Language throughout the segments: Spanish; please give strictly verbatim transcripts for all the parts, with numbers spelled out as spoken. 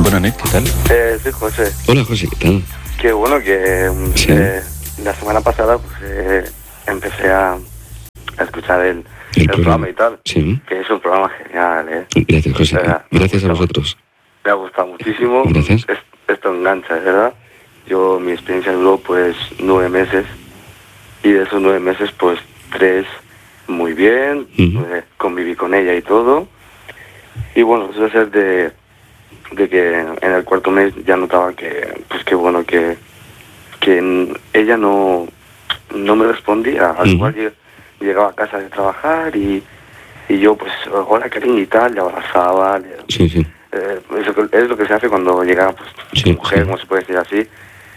Bueno, Net, ¿qué tal? Eh, soy José. Hola, José, ¿qué tal? Qué bueno que ¿Sí? eh, la semana pasada pues eh, empecé a, a escuchar el, El el programa. programa y tal. Sí. Que es un programa genial, ¿eh? Gracias, José. Verdad, Gracias a me gusta vosotros. Me ha gustado muchísimo. Gracias. Es- esto engancha, es verdad. Yo, mi experiencia duró pues nueve meses. Y de esos nueve meses, pues tres muy bien. Ujú. eh, conviví con ella y todo. Y bueno, eso es de, de que en el cuarto mes ya notaba que, pues qué bueno que, que n- ella no, no me respondía. Al Ujú. igual lleg- llegaba a casa de trabajar y, y yo pues, hola cariño y tal, le abrazaba. le- Sí, sí. eh, eso que- es lo que se hace cuando llega pues Sí, tu mujer, sí. como se puede decir así.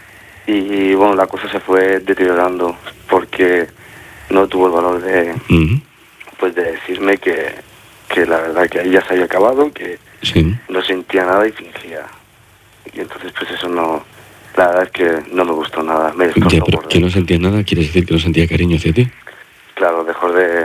Y bueno, la cosa se fue deteriorando porque no tuvo el valor de, Ujú. pues de decirme que, que la verdad que ahí ya se había acabado, que Sí. no sentía nada y fingía. Y entonces pues eso no, la verdad es que no me gustó nada, me Ya, destrozó pero por que no dentro. sentía nada, ¿quieres decir que no sentía cariño hacia ti? Claro, dejó de,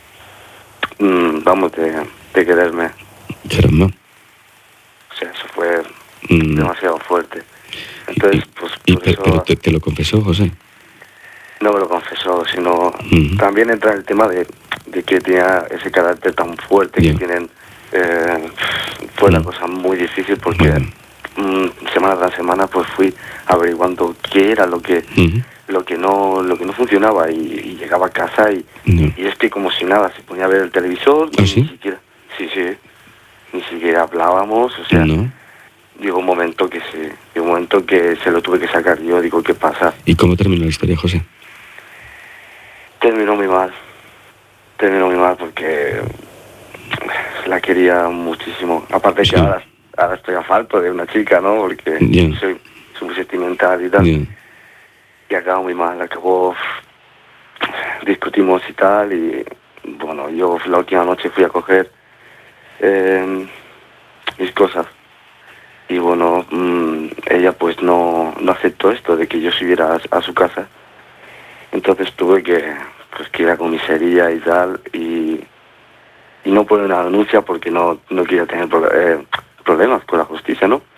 mm, vamos, de, de quererme. Caramba. O sea, eso fue Mm. demasiado fuerte. Entonces, pues Y, por pe- eso pero te, te lo confesó, José. no me lo confesó, sino Ujú. también entra el tema de, de que tenía ese carácter tan fuerte Ya. que tienen. eh, fue la Mm. cosa muy difícil porque Bueno. mm, semana tras semana pues fui averiguando qué era lo que Ujú. lo que no lo que no funcionaba y, y llegaba a casa y, Ya. y es que como si nada se ponía a ver el televisor. ¿Ah, ni sí? siquiera sí sí ni siquiera hablábamos, o sea, No. llegó un momento que se llegó un momento que se lo tuve que sacar yo. Digo, ¿qué pasa? ¿Y cómo terminó la historia, José? Terminó muy mal. Terminó muy mal porque la quería muchísimo. Aparte Sí. que ahora, ahora estoy a falto de una chica, ¿no? Porque Ya. soy, soy muy sentimental y tal. Ya. Y acabó muy mal. Acabó... Discutimos y tal. Y bueno, yo la última noche fui a coger eh, mis cosas. Y bueno, mmm, ella pues no, no aceptó esto de que yo subiera a, a su casa. Entonces tuve que, pues, que ir a comisaría y tal, y, y no poner una denuncia porque no, no quería tener pro- eh, problemas con la justicia, ¿no?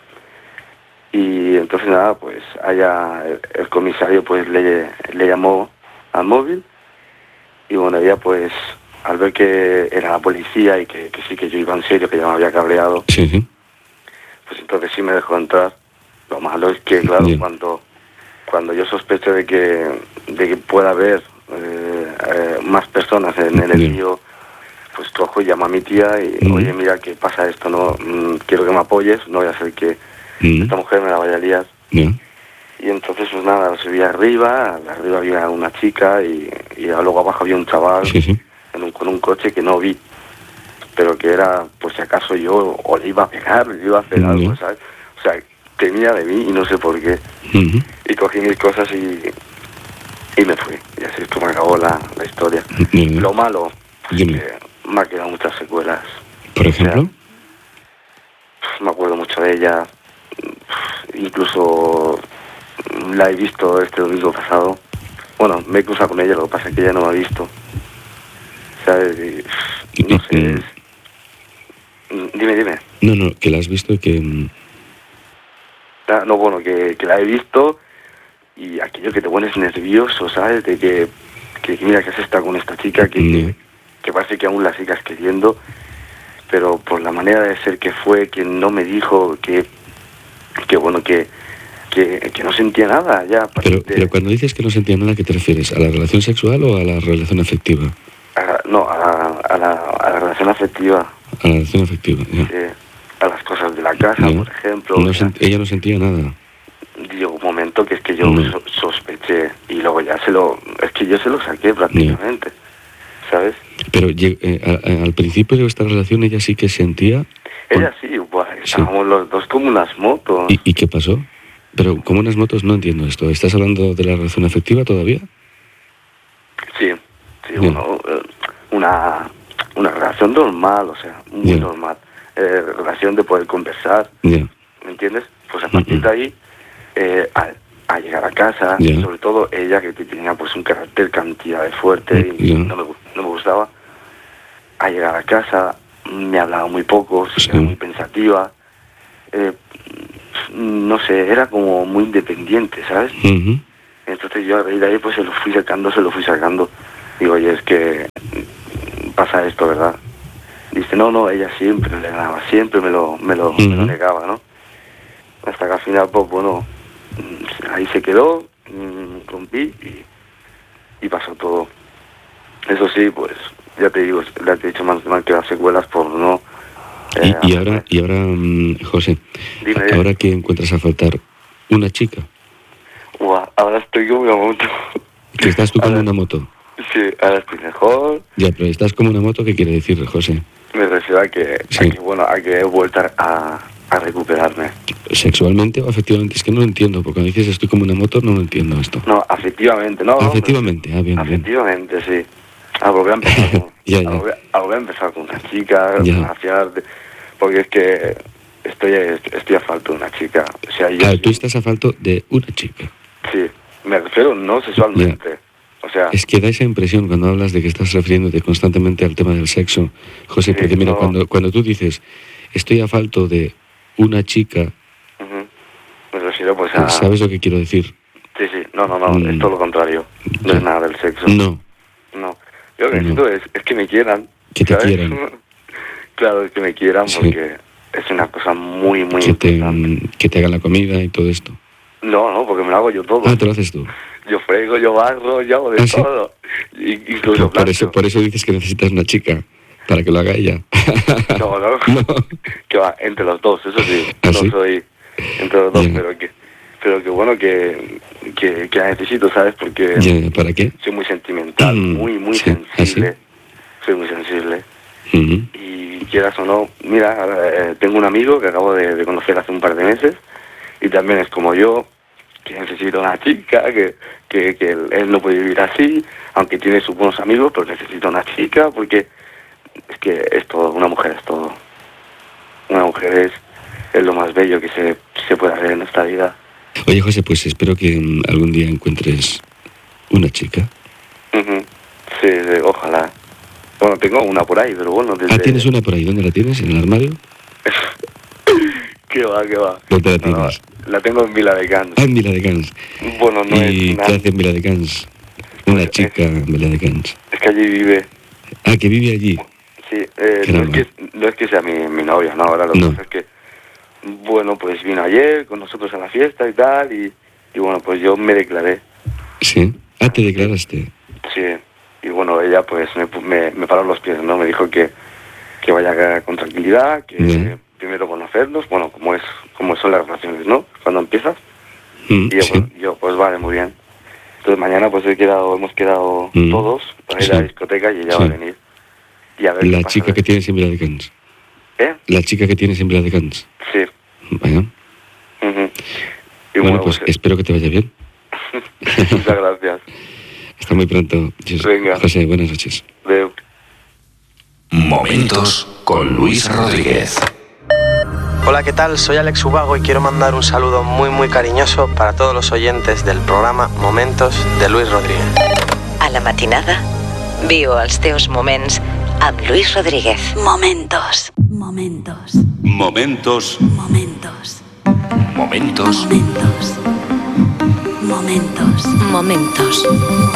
Y entonces nada, pues allá el, el comisario pues le, le llamó al móvil y bueno, ella pues al ver que era la policía y que, que sí que yo iba en serio, que ya me había cabreado, Sí, sí. pues entonces sí me dejó entrar. Lo malo es que, claro, Bien. cuando cuando yo sospecho de que de que pueda haber eh, eh, más personas en, en el Bien. lío, pues cojo y llamo a mi tía y, Mm. oye, mira, que pasa esto, no mm, quiero que me apoyes, no voy a hacer que Mm. esta mujer me la vaya a liar. Ya. Y entonces, pues nada, subí arriba, arriba había una chica y, y luego abajo había un chaval Sí, sí. en un, con un coche que no vi, pero que era, pues si acaso yo o le iba a pegar, le iba a hacer Mm, algo, ya. ¿sabes? O sea, temía de mí y no sé por qué. Ujú. Y cogí mis cosas y, y me fui. Y así es como acabó la, la historia. Bien, bien. Lo malo es Dime. que me ha quedado muchas secuelas. Por O sea, ejemplo. me acuerdo mucho de ella. Incluso la he visto este domingo pasado. Bueno, me he cruzado con ella, lo que pasa es que ella no me ha visto. ¿Sabes? Y, no sé, es... Dime, dime. No, no, que la has visto y que... mm, Ah, no, bueno, que, que la he visto y aquello que te pones nervioso, ¿sabes? De que, que, que mira que has estado con esta chica, que, que, que parece que aún la sigas queriendo, pero por la manera de ser que fue, que no me dijo, que, que bueno, que, que, que no sentía nada ya. a partir Pero, de- pero cuando dices que no sentía nada, ¿a qué te refieres? ¿A la relación sexual o a la relación afectiva? a- no, a la, a, la, a la relación afectiva, A la relación afectiva, ya. eh, a las cosas de la casa, Ya. por ejemplo. No o sea, sent- ella no sentía nada. llegó un momento que es que yo No. so- sospeché y luego ya se lo... Es que yo se lo saqué prácticamente, ¿sabes? Pero lle- eh, a- a- al principio de esta relación ella sí que sentía... Ella sí, buah, estábamos los dos como unas motos. ¿Y, ¿Y qué pasó? Pero como unas motos no entiendo esto. ¿Estás hablando de la relación afectiva todavía? Sí, sí, Bien. bueno, eh, una, una relación normal, o sea, muy Bien. normal. Eh, relación de poder conversar, Ya. ¿me entiendes? Pues a partir de ahí, eh, a, a llegar a casa, Ya. sobre todo ella que tenía pues un carácter cantidad de fuerte y Ya. no me, gu- no me gustaba, a llegar a casa me hablaba muy poco, Sí. era muy pensativa eh, no sé, era como muy independiente, ¿sabes? Uh-huh. Entonces yo a raíz de ahí pues se lo fui sacando, se lo fui sacando. Digo, oye, es que pasa esto, ¿verdad? Dice, no, no, ella siempre me negaba, siempre me lo, me lo, uh-huh. me lo negaba, ¿no? Hasta que al final, pues bueno, ahí se quedó, rompí y, y pasó todo. Eso sí, pues ya te digo, ya te he dicho, me han quedado secuelas por no... Eh, y, y ahora, y ahora José, dime, ahora que encuentras a faltar una chica. Uah, ahora estoy como una moto. ¿Que estás tú como ahora, una moto? Sí, ahora estoy mejor. Ya, pero estás como una moto, ¿qué quiere decir, José? Me refiero a que, sí. a que bueno, a que he vuelto a, a recuperarme. ¿Sexualmente o afectivamente? Es que no lo entiendo, porque cuando dices estoy como una moto, no lo entiendo esto. No, afectivamente, no. Afectivamente, no, ah, bien, Afectivamente, bien. Sí. A volver a empezar con, ya, ya. A, volver, a volver a empezar con una chica, ya. a fiar de, porque es que estoy, estoy a falta de una chica. O sea, yo, claro, tú estás a falta de una chica. Sí, me refiero no sexualmente. Ya. O sea, es que da esa impresión cuando hablas de que estás refiriéndote constantemente al tema del sexo, José, sí, porque mira, no. cuando, cuando tú dices estoy a falta de una chica, uh-huh. me refiero pues a... ¿sabes lo que quiero decir? Sí, sí, no, no, no, mm. es todo lo contrario, no ya. es nada del sexo. No. No, yo lo que necesito no. es, es que me quieran. Que te ¿sabes? quieran. Claro, es que me quieran sí. porque es una cosa muy, muy que importante. Te, que te hagan la comida y todo esto. No, no, porque me lo hago yo todo. Ah, te lo haces tú. Yo frego, yo barro, yo hago de ¿Ah, todo. Sí? Incluso por, por, eso, por eso dices que necesitas una chica, para que lo haga ella. No, no, no. Que va, entre los dos, eso sí. ¿Ah, no sí? soy entre los dos, yeah. pero que pero que bueno, que, que, que la necesito, ¿sabes? Porque... Yeah, ¿para qué? Soy muy sentimental, mm, muy, muy sí. sensible. ¿Ah, sí? Soy muy sensible. Uh-huh. Y quieras o no, mira, eh, tengo un amigo que acabo de, de conocer hace un par de meses y también es como yo, que necesita una chica, que, que, que él, él no puede vivir así, aunque tiene sus buenos amigos, pero necesita una chica porque es que es todo, una mujer es todo. Una mujer es, es lo más bello que se, se puede hacer en esta vida. Oye, José, pues espero que um, algún día encuentres una chica. Uh-huh. Sí, sí, ojalá. Bueno, tengo una por ahí, pero bueno... Desde... Ah, ¿tienes una por ahí? ¿Dónde la tienes? ¿En el armario? ¿Qué va, qué va? ¿Dónde la tienes? No, la tengo en Viladecans. Ah, en Viladecans. Bueno, no ¿Y es qué hace en Viladecans? Una pues chica es, en Viladecans. Es que allí vive. Ah, que vive allí. Sí, eh, no, es que, no es que sea mi, mi novia, no, ahora lo que no. pasa es que, bueno, pues vino ayer con nosotros a la fiesta y tal, y, y bueno, pues yo me declaré. ¿Sí? Ah, ¿te declaraste? Sí, y bueno, ella pues me, me, me paró los pies, ¿no? Me dijo que, que vaya con tranquilidad, que yeah. primero conocernos, bueno, como es como son las relaciones, ¿no? Cuando empiezas. Mm, y yo, sí. pues, yo, pues vale, muy bien. Entonces mañana pues he quedado, hemos quedado mm. todos para ir sí. a la discoteca y ella sí. va a venir. Y a ver la chica que tienes en Viladecans. ¿Eh? La chica que tienes en Viladecans. Sí. Vaya. Uh-huh. Y bueno, bueno, pues, pues espero que te vaya bien. Muchas gracias. Hasta muy pronto. Venga. José, buenas noches. Veo. Momentos con Luis Rodríguez. Hola, ¿qué tal? Soy Alex Ubago y quiero mandar un saludo muy muy cariñoso para todos los oyentes del programa Momentos de Luis Rodríguez. A la matinada, viu els teus moments amb Luis Rodríguez. Momentos. Momentos. Momentos. Momentos. Momentos. Momentos. Momentos. Momentos.